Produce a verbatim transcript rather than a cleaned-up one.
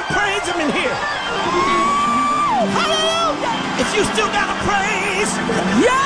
praise him in here. Hallelujah. If you still got a praise, yeah.